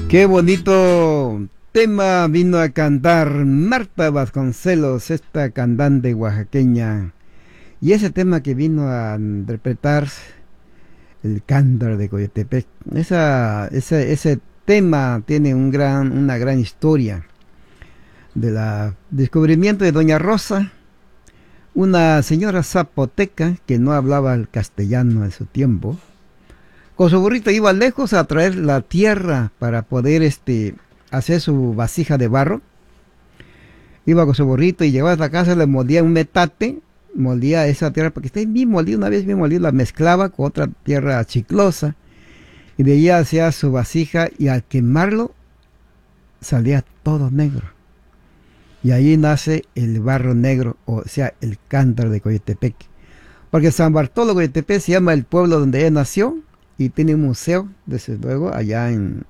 Qué bonito tema vino a cantar Marta Vasconcelos, esta cantante oaxaqueña. Y ese tema que vino a interpretar el Cántaro de Coyotepec. Ese tema tiene una gran historia del descubrimiento de Doña Rosa, una señora zapoteca que no hablaba el castellano en su tiempo. Con su burrito iba lejos a traer la tierra para poder hacer su vasija de barro. Iba con su burrito y llegaba a la casa, le moldía un metate, moldía esa tierra porque está bien molida, una vez bien molida, la mezclaba con otra tierra chiclosa y de ahí hacía su vasija y al quemarlo salía todo negro. Y ahí nace el barro negro, o sea, el Cántaro de Coyotepec. Porque San Bartolo de Coyotepec se llama el pueblo donde ella nació y tiene un museo, desde luego, allá en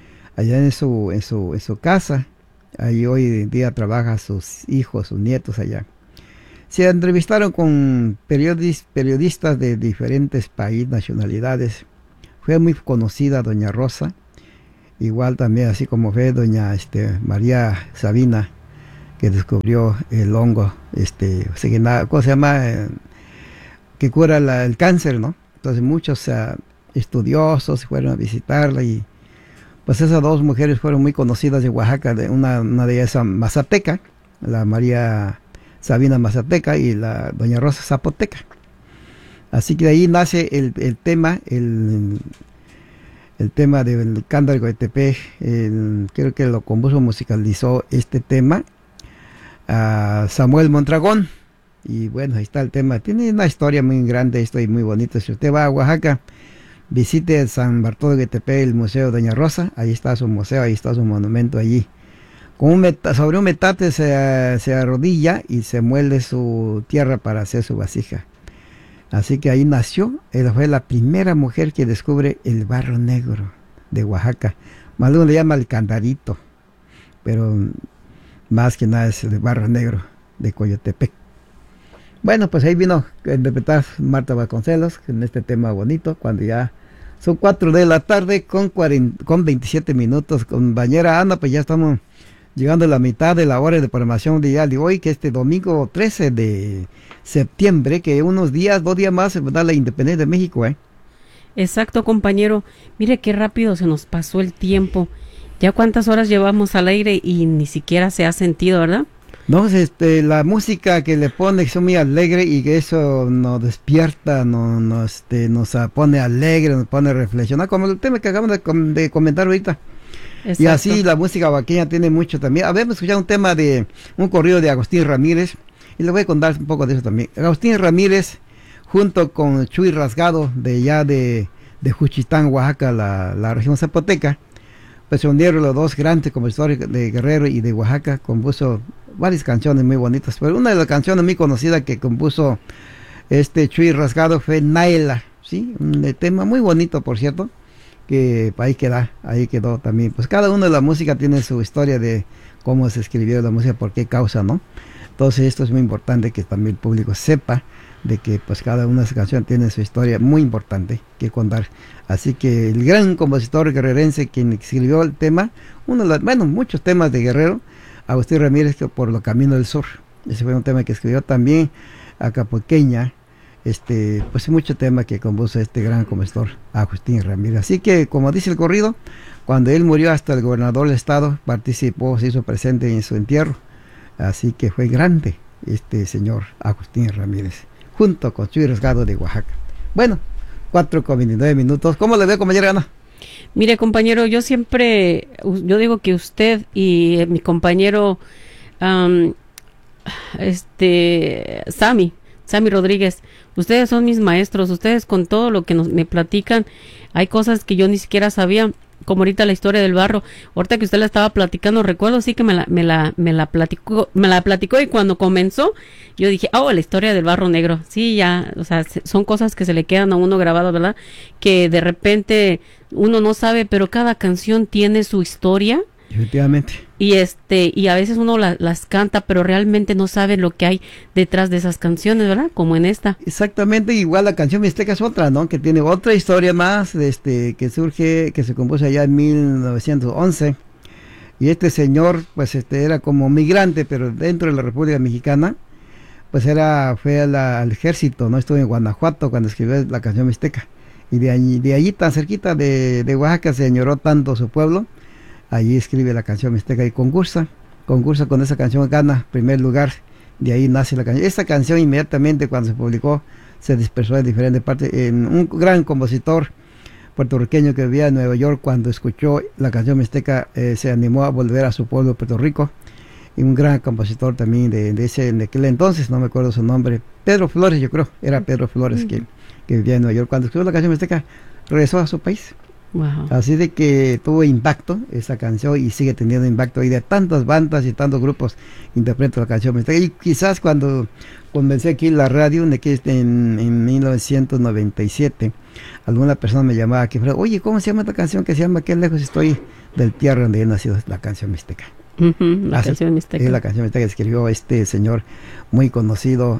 su casa. Ahí hoy en día trabajan sus hijos, sus nietos allá. Se entrevistaron con periodistas de diferentes países, nacionalidades. Fue muy conocida Doña Rosa, igual también así como fue Doña María Sabina, que descubrió el hongo, ¿cómo se llama? Que cura el cáncer, ¿no? Entonces muchos estudiosos fueron a visitarla y pues esas dos mujeres fueron muy conocidas de Oaxaca, una de ellas mazateca, la María Sabina mazateca y la Doña Rosa zapoteca. Así que de ahí nace el tema del Cántaro de Coyotepec. Creo que lo compuso, musicalizó este tema a Samuel Mondragón. Y bueno, ahí está el tema. Tiene una historia muy grande esto y muy bonito. Si usted va a Oaxaca, visite San Bartolo de Coyotepec, el Museo Doña Rosa. Ahí está su museo, ahí está su monumento allí. Sobre un metate se arrodilla y se muelde su tierra para hacer su vasija. Así que ahí nació, ella fue la primera mujer que descubre el barro negro de Oaxaca. Más uno le llama el cantarito, pero más que nada es el barro negro de Coyotepec. Bueno, pues ahí vino a interpretar Marta Vasconcelos en este tema bonito, cuando ya son 4 de la tarde con 27 minutos. Compañera Ana, pues ya estamos llegando a la mitad de la hora de programación de día de hoy, que este domingo 13 de septiembre, que dos días más se da la independencia de México, ¿eh? Exacto, compañero. Mire qué rápido se nos pasó el tiempo. Ya cuántas horas llevamos al aire y ni siquiera se ha sentido, ¿verdad? No, la música que le pone es muy alegre y que eso nos despierta, nos pone alegre, nos pone a reflexionar, como el tema que acabamos de comentar ahorita. Exacto. Y así la música oaxaqueña tiene mucho también. Habíamos escuchado un tema de un corrido de Agustín Ramírez y le voy a contar un poco de eso también. Agustín Ramírez, junto con Chuy Rasgado, de Juchitán, Oaxaca, la región zapoteca, pues se unieron los dos grandes compositores de Guerrero y de Oaxaca. Compuso varias canciones muy bonitas, pero una de las canciones muy conocidas que compuso Chuy Rasgado fue Naila, ¿sí? Un tema muy bonito, por cierto, que ahí quedó también. Pues cada una de la música tiene su historia de cómo se escribió la música, por qué causa, ¿no? Entonces esto es muy importante que también el público sepa de que pues cada una de esas canciones tiene su historia muy importante que contar. Así que el gran compositor guerrerense quien escribió el tema, muchos temas de Guerrero, Agustín Ramírez, que por los caminos del sur, ese fue un tema que escribió también Acapoqueña, pues mucho tema que compuso este gran compositor Agustín Ramírez. Así que, como dice el corrido, cuando él murió, hasta el gobernador del estado participó, se hizo presente en su entierro. Así que fue grande este señor Agustín Ramírez, junto con Chuy Rasgado de Oaxaca. Bueno, 4:29 minutos. ¿Cómo le ve, compañera Ana? Mire, compañero, yo digo que usted y mi compañero Sammy Rodríguez, ustedes son mis maestros. Ustedes, con todo lo que me platican, hay cosas que yo ni siquiera sabía, como ahorita la historia del barro. Ahorita que usted la estaba platicando, recuerdo sí que me la platicó, y cuando comenzó yo dije, la historia del barro negro. Sí, ya, o sea, son cosas que se le quedan a uno grabadas, ¿verdad? Que de repente uno no sabe, pero cada canción tiene su historia. Efectivamente. y a veces uno las canta, pero realmente no sabe lo que hay detrás de esas canciones, ¿verdad? Como en esta. Exactamente, igual la canción Mixteca es otra, ¿no? Que tiene otra historia más, que se compuso allá en 1911. Y este señor, pues era como migrante, pero dentro de la República Mexicana, pues fue al ejército, ¿no? Estuvo en Guanajuato cuando escribió la canción Mixteca. Y de allí tan cerquita de Oaxaca se añoró tanto su pueblo. Allí escribe la canción Mixteca y concursa con esa canción, gana primer lugar, de ahí nace la canción. Esta canción inmediatamente cuando se publicó se dispersó en diferentes partes. Un gran compositor puertorriqueño que vivía en Nueva York, cuando escuchó la canción Mixteca, se animó a volver a su pueblo, Puerto Rico. Y un gran compositor también de aquel entonces, no me acuerdo su nombre, Pedro Flores, yo creo, era Pedro Flores que vivía en Nueva York. Cuando escuchó la canción Mixteca, regresó a su país. Wow. Así de que tuvo impacto esa canción y sigue teniendo impacto, y de tantas bandas y tantos grupos interpretan la canción Mixteca. Y quizás cuando comencé aquí la radio en 1997, alguna persona me llamaba aquí, oye, ¿cómo se llama esta canción que se llama Qué lejos estoy del tierra donde he nacido? La canción Mixteca. La canción Mixteca. Es la canción Mixteca que escribió este señor muy conocido,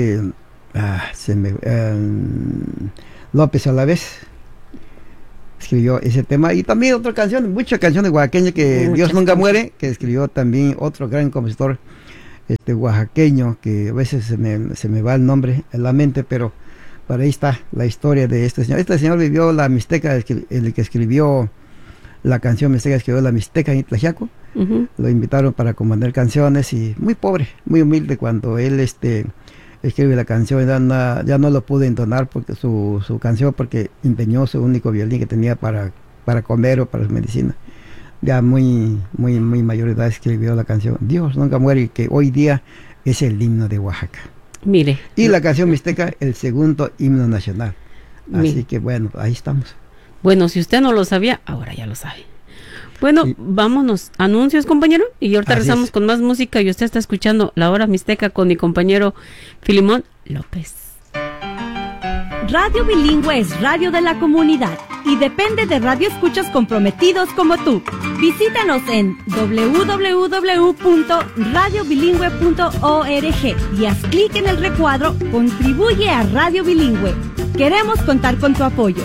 López Alavés. Escribió ese tema, y también otra canción, muchas canciones oaxaqueñas, que Dios nunca muere, que escribió también otro gran compositor oaxaqueño, que a veces se me va el nombre en la mente, pero por ahí está la historia de este señor. Este señor vivió la Mixteca, el que escribió la canción Mixteca, escribió la Mixteca en Tlaxiaco. Lo invitaron para componer canciones, y muy pobre, muy humilde. Cuando él escribe la canción, ya no lo pudo entonar porque su canción, porque empeñó su único violín que tenía para comer o para su medicina. Ya muy mayor edad escribió la canción Dios nunca muere, que hoy día es el himno de Oaxaca. Mire. Y la canción Mixteca, el segundo himno nacional. Así que bueno, ahí estamos. Bueno, si usted no lo sabía, ahora ya lo sabe. Bueno, vámonos. Anuncios, compañero. Y ahorita regresamos con más música. Y usted está escuchando La Hora Mixteca con mi compañero Filimón López. Radio Bilingüe es radio de la comunidad y depende de radioescuchas comprometidos como tú. Visítanos en www.radiobilingüe.org y haz clic en el recuadro Contribuye a Radio Bilingüe. Queremos contar con tu apoyo.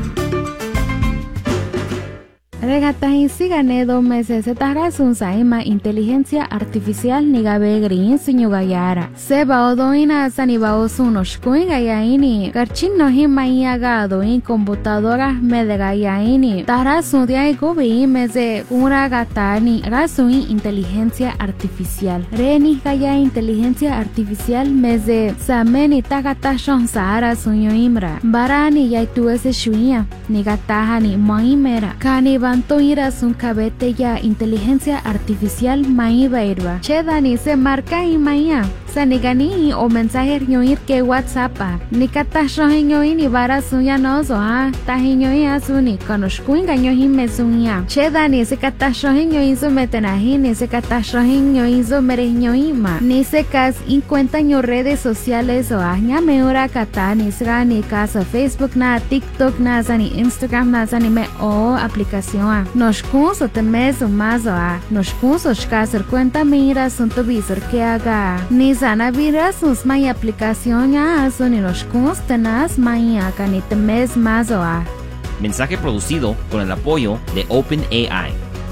Regatahin sigane 2 meses setahrasun saima inteligencia artificial nigabe green sunyugayara. Seba odoina sanibao sunoshkuin gayaini. Garchin no himaiaga odoin computadoras medegayaini. Tahrasun diai gobi meze uragatani. Rasuin inteligencia artificial. Reni gaya inteligencia artificial meze sameni tagatashon sahara sunyoimra. Barani yaituese shuia. Nigatahani moimera. Kani Banto ira sun cabete ya inteligencia artificial maiba irba. Chedani se marca y maya. Sanigani o mensaje ñoir que WhatsApp. Ni katashohin ñoin y bara suya nozo ha. Tahin ñoin asuni. Konoshkuin gañohin mesunya. Chedani se katashohin ñoin zo metenahin. Ni se katashohin ñoin zo mereh ñoin ma. Ni se kas in cuenta ño redes sociales o aña meura kata. Ni sra ni casa Facebook na TikTok na zani Instagram na zani me o aplicación. Nos cursos de mes o más nos cursos que hacer cuenta mira son tu visor que haga ni sana vira sus mai aplicación ya son ni los cursos tenas mai acá ni te mes más o Mensaje producido con el apoyo de OpenAI.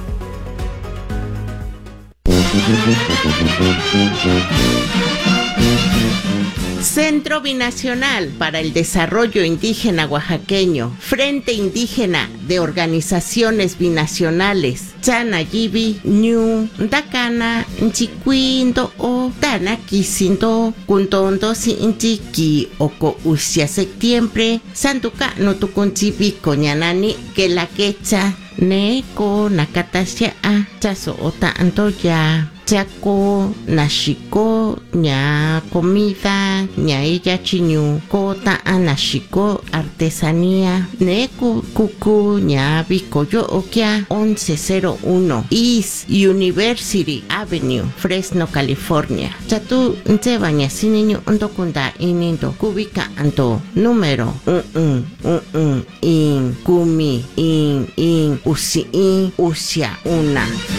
Centro Binacional para el Desarrollo Indígena Oaxaqueño, Frente Indígena de Organizaciones Binacionales, Chanayibi, Ñu, Dakana, Nchiquindo o Dana Kisindo, Kuntondo Sinchiki, Oko Usia Septiembre, Santuca Notukunchibi, Coñanani, que la quecha, Neko, Nakatasha, Chaso Ota Antoya. Chaco, nashiko, ña comida, ña ella chiñu, kota anashiko, artesanía, neku, kuku, ña bicoyo okia, 1101 East University Avenue, Fresno, California. Chatu, nsebaña siniño ondokunda inindo, kubika anto, número, in, kumi, in, usi, usia, una.